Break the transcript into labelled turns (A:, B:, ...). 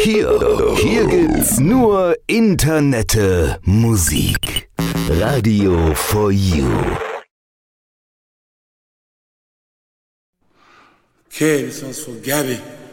A: Hier gibt's nur Internette Musik. Radio for You.
B: Okay, this one's for Gabby.